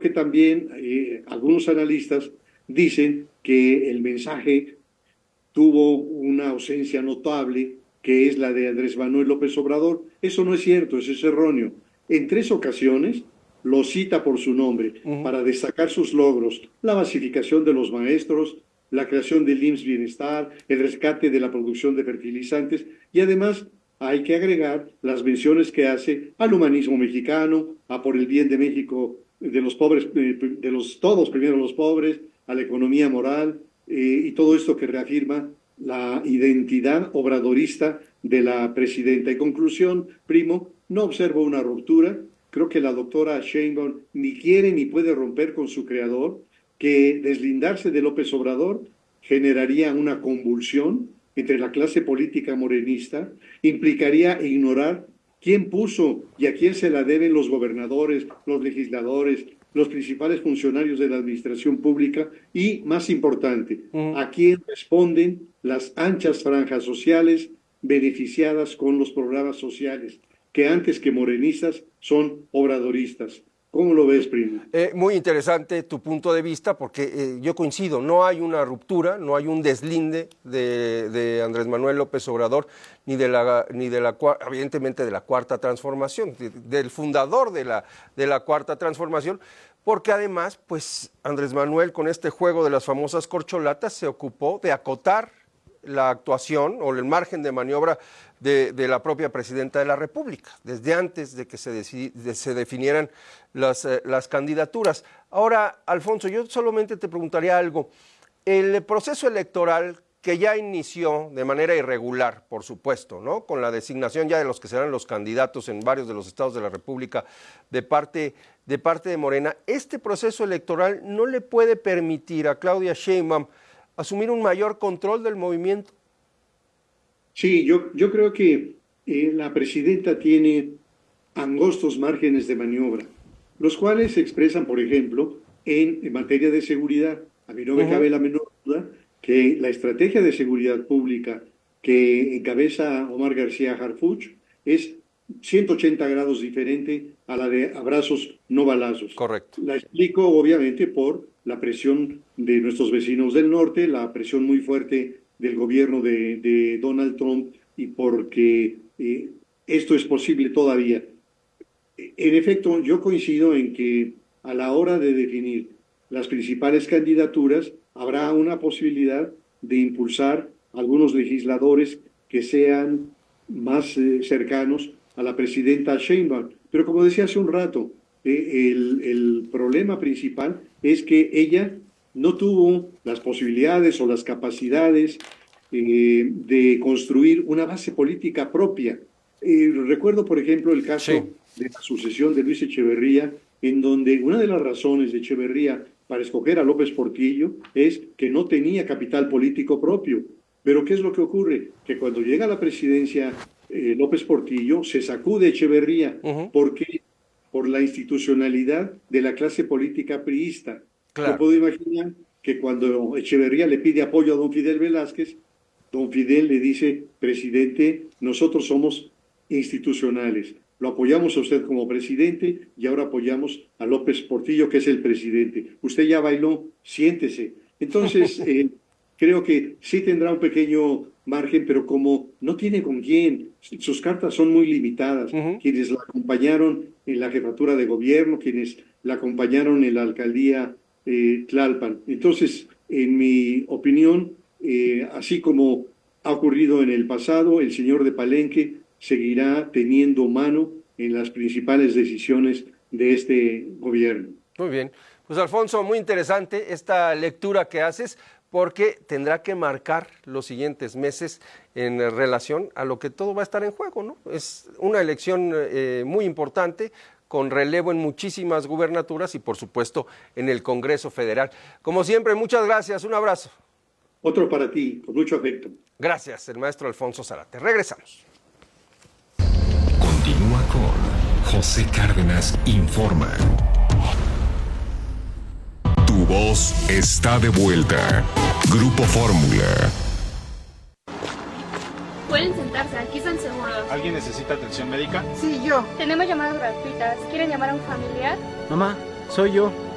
que también algunos analistas dicen que el mensaje tuvo una ausencia notable, que es la de Andrés Manuel López Obrador. Eso no es cierto, eso es erróneo. En 3 ocasiones lo cita por su nombre para destacar sus logros: la basificación de los maestros, la creación del IMSS Bienestar, el rescate de la producción de fertilizantes, y además hay que agregar las menciones que hace al humanismo mexicano, a por el bien de México, de los pobres, de los todos, primero los pobres, a la economía moral, y todo esto que reafirma la identidad obradorista de la presidenta. En conclusión, primo, no observo una ruptura. Creo que la doctora Sheinbaum ni quiere ni puede romper con su creador, que deslindarse de López Obrador generaría una convulsión entre la clase política morenista, implicaría ignorar quién puso y a quién se la deben los gobernadores, los legisladores, los principales funcionarios de la administración pública y, más importante, a quién responden las anchas franjas sociales beneficiadas con los programas sociales, que antes que morenistas son obradoristas. ¿Cómo lo ves, primo? Muy interesante tu punto de vista, porque yo coincido, no hay una ruptura, no hay un deslinde de Andrés Manuel López Obrador, ni evidentemente de la Cuarta Transformación, del fundador de la Cuarta Transformación, porque además, pues Andrés Manuel, con este juego de las famosas corcholatas, se ocupó de acotar la actuación o el margen de maniobra de la propia presidenta de la República, desde antes de que se definieran las candidaturas. Ahora, Alfonso, yo solamente te preguntaría algo. El proceso electoral que ya inició de manera irregular, por supuesto, ¿no?, con la designación ya de los que serán los candidatos en varios de los estados de la República de parte de Morena, este proceso electoral no le puede permitir a Claudia Sheinbaum asumir un mayor control del movimiento. Sí, yo creo que la presidenta tiene angostos márgenes de maniobra, los cuales se expresan, por ejemplo, en materia de seguridad. A mí no me cabe la menor duda que la estrategia de seguridad pública que encabeza Omar García Harfuch es 180 grados diferente a la de abrazos, no balazos. Correcto. La explico, obviamente, por la presión de nuestros vecinos del norte, la presión muy fuerte del gobierno de Donald Trump, y porque esto es posible todavía. En efecto, yo coincido en que a la hora de definir las principales candidaturas habrá una posibilidad de impulsar algunos legisladores que sean más cercanos a la presidenta Sheinbaum. Pero como decía hace un rato, el problema principal es que ella no tuvo las posibilidades o las capacidades de construir una base política propia. Recuerdo, por ejemplo, el caso de la sucesión de Luis Echeverría, en donde una de las razones de Echeverría para escoger a López Portillo es que no tenía capital político propio. Pero ¿qué es lo que ocurre? Que cuando llega a la presidencia López Portillo, se sacude Echeverría. ¿Por qué? Por la institucionalidad de la clase política priista. Claro. Yo puedo imaginar que cuando Echeverría le pide apoyo a don Fidel Velázquez, don Fidel le dice: presidente, nosotros somos institucionales, lo apoyamos a usted como presidente y ahora apoyamos a López Portillo, que es el presidente. Usted ya bailó, siéntese. Entonces, creo que sí tendrá un pequeño margen, pero como no tiene con quién, sus cartas son muy limitadas. Quienes la acompañaron en la jefatura de gobierno, quienes la acompañaron en la alcaldía Tlalpan. Entonces, en mi opinión, así como ha ocurrido en el pasado, el señor de Palenque seguirá teniendo mano en las principales decisiones de este gobierno. Muy bien. Pues Alfonso, muy interesante esta lectura que haces, porque tendrá que marcar los siguientes meses en relación a lo que todo va a estar en juego, ¿no? Es una elección muy importante, con relevo en muchísimas gubernaturas y, por supuesto, en el Congreso Federal. Como siempre, muchas gracias. Un abrazo. Otro para ti, con mucho afecto. Gracias, el maestro Alfonso Zárate. Regresamos. Continúa con José Cárdenas Informa. Tu voz está de vuelta. Grupo Fórmula. Pueden sentarse, aquí están seguros. ¿Alguien necesita atención médica? Sí, yo. Tenemos llamadas gratuitas. ¿Quieren llamar a un familiar? Mamá, soy yo.